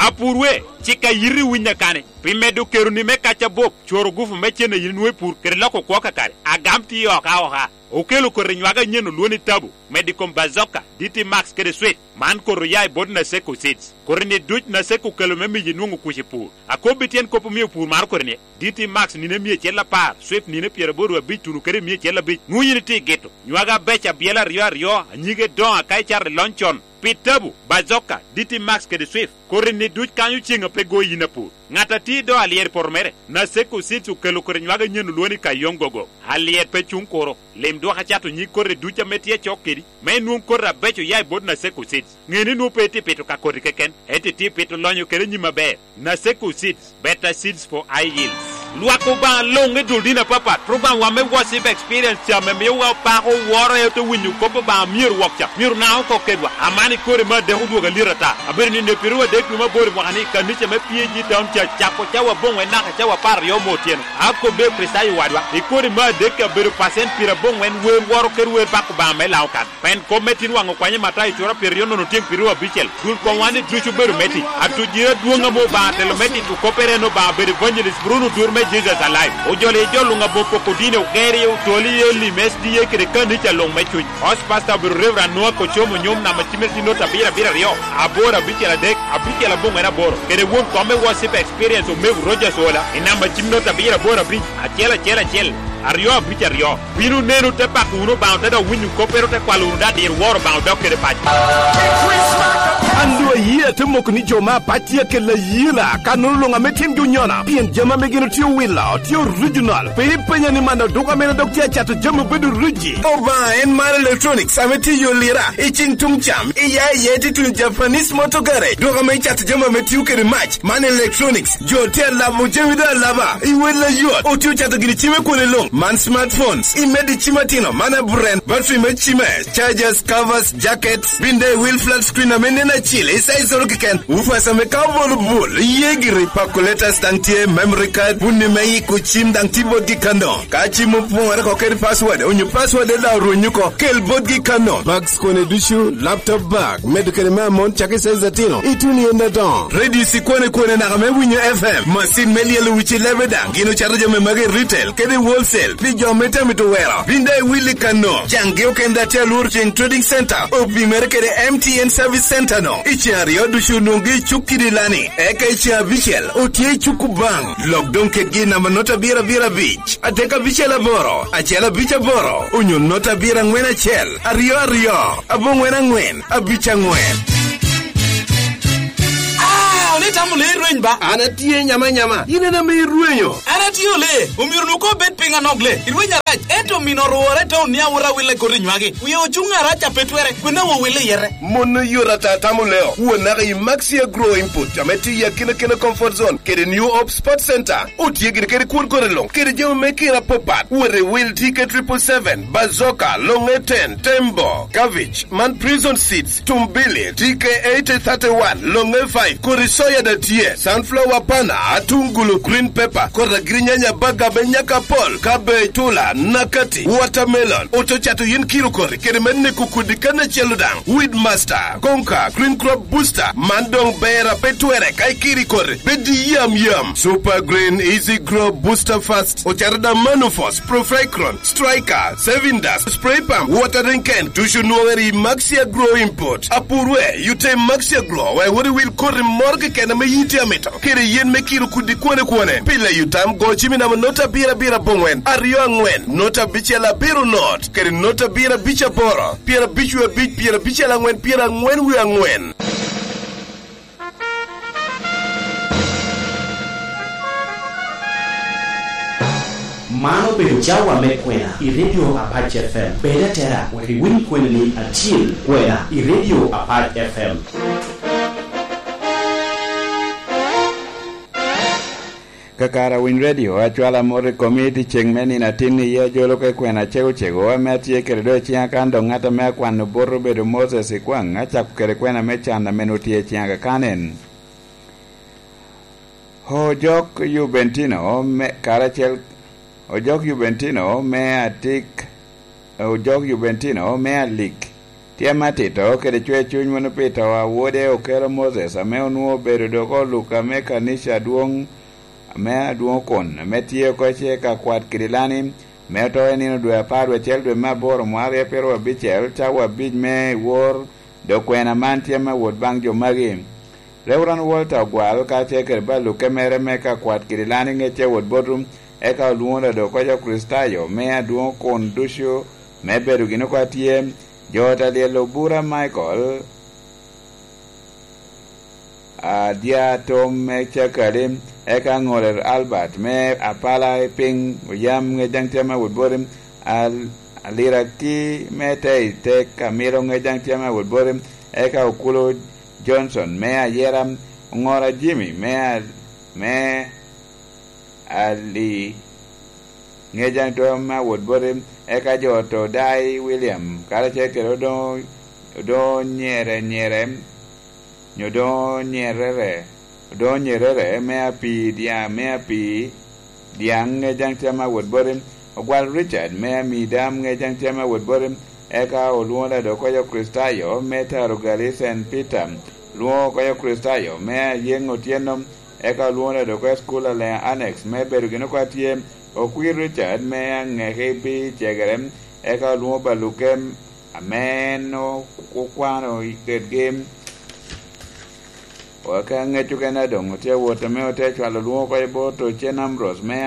apurwe chika yiri winya kane pimedu keruni mekacha bob choro gufu mechene yinwe pur kerlako kwa kare agamti yo ka okelo ko renywaga nyeno luoni tabu medicom bazoka DT Max kede sweet man ko royai bodna seko seeds korne duch na seko kelo memi jinungu kushipur akobitien kopo mi pur mar korne DT Max nine mi chela par sweet nine piere boru abitunu kede mi chela bit nuyiniti geto nywaga becha biela rio nyige don akai char lonchon pitabu bazoka DT Max kede sweet korne duch kanyu chinga pego yinapur ngata ti do alier pormere na seko seeds okelo ko renywaga nyeno luoni kayongogo alier pechun koro lemdo hachatu nyi korre ducha metie chokeri mai nun korra becho yai bod na seko seeds ngeni nu peti peto ka korri keken eti peto lonyo kere nyima be na seko seeds better seeds for high yields luako ba longe duldina papa program wa me worship experience cha me wa pa ko woro e to winyu ko ba mir wakcha mir na ko kedwa amani kore ma de hudu ga lirata aberni ne piruwa de kuma bori mo ani kaniche me pieji down cha ko chawa bongwe na cha wa par yo motien akko be presai wadwa e kore ma de ka beru pasen pira bongwe we woro kerwe ba ko ba me laukan pen ko metin wango kwanye mata ichora periono no tim piruwa bichel dul ko wani duchu beru meti atu jira duonga mo ba telo meti to kopere no ba beru evangelist Bruno Durme Jesus alive ojole jolunga boko kodine ugeri utoli eli mesdi yekere kanita long mechu os pastor beru reverend no ko chomo nyom na machimesi no tabira bira rio abora bichela dek abichela bongo na boro kere won come worship experience o me Roger Sola ina machimno tabira bora bi achela chela ario bicha rio binu nenu te pakuno ba te do winyu kopero te kwalu da dir woro ba do kere pa ando yie te mok ni joma patia ke la yila kanulu nga metim junyona pien jama megino tio willa tio regional pe penya ni manda doka mena doktia chatu jama bedu ruji oba en mar electronics ameti yo lira ichin tumcham iya yeti tu Japanese motogare doka me chatu jama metiu ke match man electronics jo tel la mujewida laba iwela yo o tio chatu gini chime kone long man smartphones imedi chimatino mana brand battery me chime chargers covers jackets binde wheel flat screen amenena chile sai solo kiken ufasa me kabol bol yegiri pakuleta stantie memory card bunni mai ku chim dang tibo di kando ka chimu pon ko ker password onyu password la runyuko kel bodgi kano bags kone dushu laptop bag medical memon chake sai zatino ituni enda don ready sikone kone na kame winyo FM machine melielo wichi lebeda gino charge me mage retail kede wholesale pijo metamito wera binde willy kano jange okenda telur trading center obi merkede MTN service center no ichario dushu nungi chukidi lani eka icha bichel otie chukubang lockdown ketgi na manota bira beach ateka bichela boro achela bicha boro unyo nota bira ngwena chel ario abongwena ngwen abicha ngwen tamule rueny ba anatie nyama inena me ruenyo anatio le umiru nuko bet pinga nogle ruenya rach eto minoruore to nia ura wile korinywage uye ochunga racha petwere kwena wo wile yere mono yura tatamuleo uona ga maxia grow input ameti ya kina comfort zone kede new op sport center otiegir kede kurkorelong kede jeu mekira popat ure will ticket 777 bazoka long 10 tembo cabbage man prison seats tumbili tk 831 long 5 kurisoya da tie sunflower pana atungulu green pepper kora grinyanya baga benyaka pol kabe tula nakati watermelon otochato yin kilo kore kede menne kukudikana cheludang weed master konka green crop booster mandong bera petwere kai kiri kore bedi yam super green easy grow booster fast ocharada manufos profecron striker sevindas spray pump watering can tushunuweri maxia grow import apurwe yute maxia grow we will kore morgue kena me yiti amito kere yen me kilo kudikwane pile yutam gochimi na nota bira bongwen ario ngwen nota bichela biru not kere nota bira bicha boro pira bichwe bich pira bichela ngwen pira ngwen wi ngwen mano bedo jawa me kwena i radio Apache FM beda tera wari wini kwena ni atil kwena i radio Apache FM kakara win radio achwala more committee chengmeni na tini ye jolo ke kwena chego amati keredo chia kando ngata me kwano borro bedo Moses kwang acha kere kwena me chanda menutie chia kanen Hojok Juventino me karachel Ojok Juventino me atik Ojok Juventino me alik tiema tito kede chwe chuny mono pito awuode okelo Moses ame onuo bedo doko luka me kanisha duong me duong kon me tie koche ka kwat kidilani me to enino dwe apar chel dwe mabor mware pero bichel chawa bij me wor do kwena man tiema wod bang jo magi Reverend Walter Gwal ka cheker ba luke mere me ka kwat kidilani ngeche wod bodrum eka luonda do kojo kristayo me duong kon dusho me bedo gino kwa tie Jota lielo bura Michael dia tom me chakarim eka ngorer Albert me apala ping yam ngejang tema wudborim aliraki me te kamiro ngejang tema wudborim eka ukulo Johnson me ayeram ngora Jimmy me ali ngejang tema wudborim eka joto dai William kala chekero do nyere me api diang ngejang tema wodborim ogwal Richard me mi dam ngejang tema wodborim eka oluonda do koyo kristayo me tarugali St. Peter luo koyo kristayo me yengo tienom eka oluonda do koyo school le annex me berugino kwa tie Okwi Richard me ngebi chegerem eka luo balukem ameno kukwano iket game waka ngechuke na dongo tia wote me ote chwalo luo kwa boto chenambros me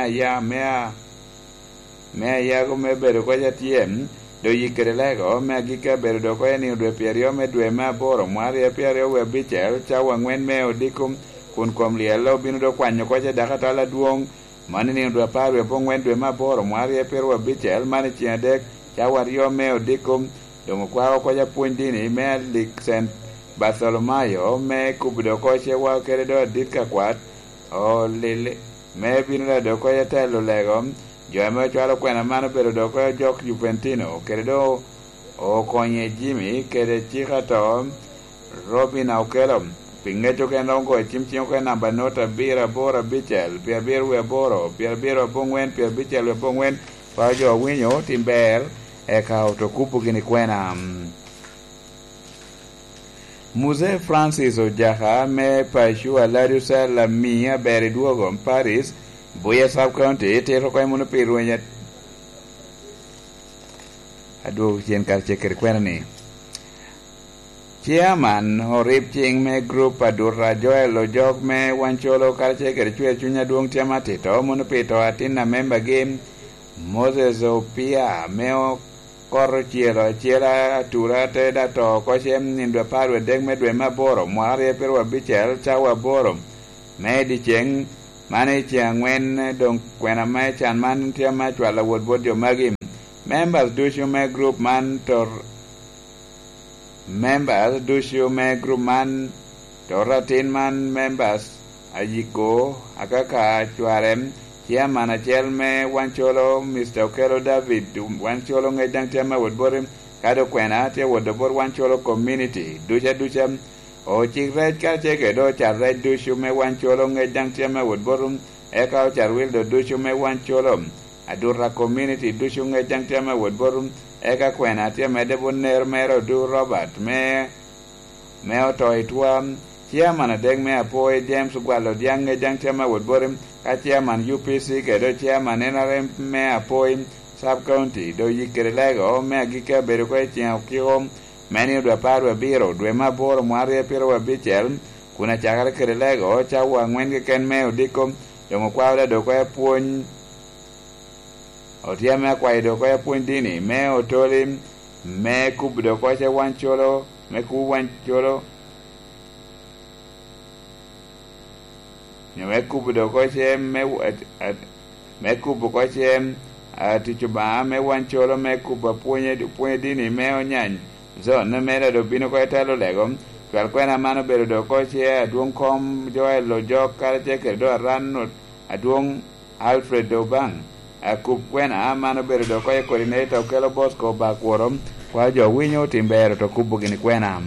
ya ko me bedo kwa jatiem do yikerelego me gika bedo do kwa ni dwe pierio me dwe ma boro mwari ya pierio we bichel chawa ngwen me odikum kun kom lielo binu do kwanyo kwa dakata la duong mani ni dwe parwe pongwen dwe maboro mwari pero bichel mani chiadek chawario me odikum domo kwao kwa japuindini me lik St. Bartholomew me kubido koche wa keredo ditka kwat o lile me binula do kwa telo legom jo me chwalo kwena mano pero do kwa jok Juventino keredo o konye Jimmy kere chikato Robin aukelom pingecho ke ndongo chimchim ke namba nota bira bora bichel pia birwe boro pia biro bongwen pia bichel bongwen pa jo winyo timber e ka otokupu gini kwena Muse Francis Ojaha me pashu alarusa la mia beri duogo Paris Buya sub county tero kwa muno piruenya adu jen kar cheker kwena ni Chairman horip ching me group adura Joel Ojok me wancholo karche kerchwe chunya duong tiama tito mono pito atina member game Moses Opia meo koro chiera atura te dato koshem nindwe parwe dek medwe maboro mwari perwa bichel chawa boro me di cheng mane chiang wen dong kwena me chan man tiama chwala wod yo magim members dushu me group man tor members dushu me group man toratin man members ajiko akaka chwarem chairman achel me wancholo Mr. Okelo David wancholo ngejang tema wodborim kado kwena te wodbor wancholo community dusha o chikret ka cheke do charret dushu me wancholo ngejang tema wodborum eka o charwil do dushu me wancholo adura community dushu ngejang tema wodborum eka kwena te medebon ner mero du Robert me otoitwa chairman adek me apoy James gwalo diang ngejang tema wodborim ka chairman UPC kedo chairman NRM me apoy sub county do yikerelego me gika bedo ko chiao kiom meni do parwa biro dwe maboro mwari pero wabichel kuna chakara kerelego chawa ngwen ken me odikom yomo kwawda do ko puon otia me kwa do ko puon dini me otolim me kubdo ko che wancholo me ku wancholo me kubdo ko che me kubu ko che tichuba me wancholo me kuba puonye dini me onyan zon na mera do bino ko talo lego kwal kwena mano bedo do ko che aduong kom Joel Ojok kar che ke do ran aduong Alfred Dobang akub kwena mano bedo do ko coordinator Okelo Bosco bakworom kwa jo winyo timbero to kubu gini kwena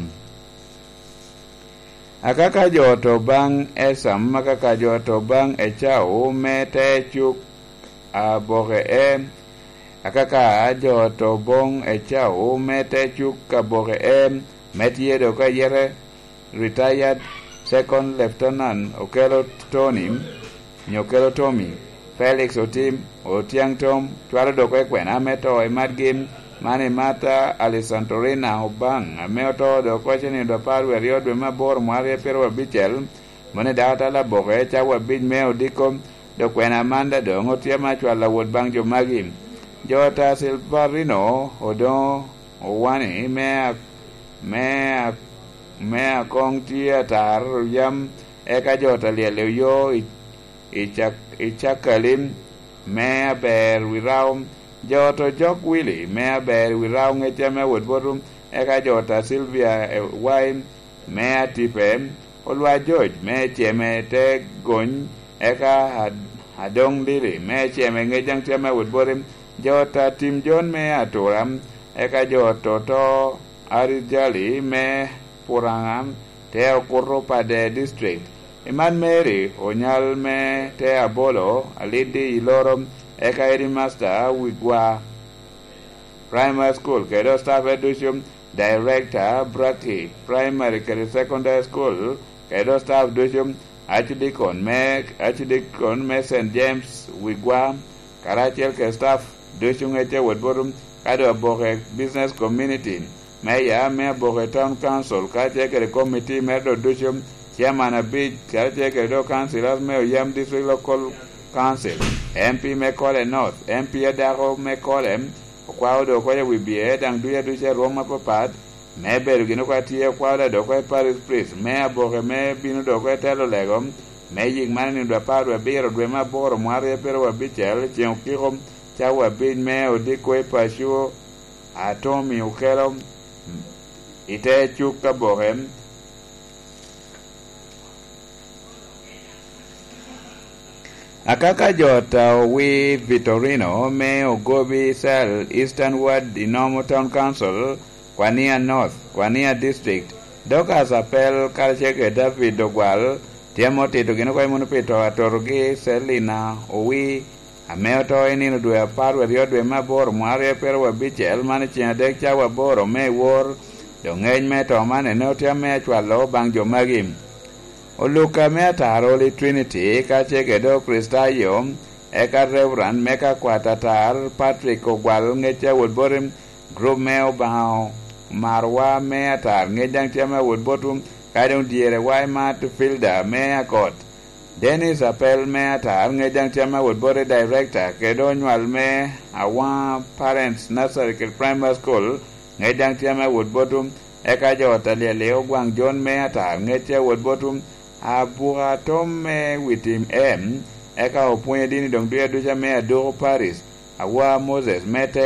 akaka jo to bang esam makaka jo to bang echao mete chuk aboge akaka jo to bong e chao mete chuk ka boke metie do ka yere retired second lieutenant Okelo Tommy Felix Otiang Tom chwalo do ka kwena meto e madgim mane mata Alisantorina Obang ameoto do ko cheni do paru rio do mabor mware pero bichel mone data la boke chawa bid meo dikom do kwena manda do ngotia ma chwala wod bang jo magim jota Silverino odo owani mea kong tia tar yam eka jota liele yo ichakalim mea ber wiraum joto jok wili mea ber wirau ngecheme wod borum eka jota Sylvia wine mea tipem olwa George mea cheme te gony eka adong dili mea cheme ngejang cheme wod borum jota Tim John mea turam eka joto to Arijali me purangam te okuro pade district Iman Mary onyal me te abolo alidi ilorom eka headmaster wigwa primary school kedo staff education director Brati primary kedo secondary school kedo staff education archdeacon me St James wigwa Karachiel ke staff education eche wodborum kado boke business community meya me boke town council kache ke committee medo education chairman abid kache ke do councilors me yam district local council MP Mekole North MP Adaro Mekole kwa do ko wibie dang duya duche Roma papat me beru gino kwa tie kwa do ko Paris Priest me aboke me binu do ko telo legom me yig mani do paru biro dwe maboro mware pero wabichel chen kiko chawa bin me odiko pashuo atomi ukelo ite chuka bohem akaka jota wi Vitorino me Ogobi Cell Eastern Ward Inomo Town Council Kwania North Kwania District Dokas apel karcheke David Dogwal tiamo tito gino kwa imuno pito atorogi Selina owi ameoto enino dwe aparwe riodwe mabor mware pero wabichel mane chia dek cha waboro me wor dongeny meto mane neotia me chwalo bang jo magim Oluka me ataro li Trinity kache kedo Kristayo eka Reverend Meka Kwatatar Patrick Ogwal ngeche wodborim group me obao marwa me atar ngejang cheme wodbotum kadong diere wai mat filda me akot Dennis Appel me atar ngejang cheme wodbore director kedo nywal me awa parents nursery primary school ngejang cheme wodbotum eka jota leo gwang John me atar ngeche wodbotum Abuga tome witim eka opunye dini dong duya duja me adoro Paris awa Moses mete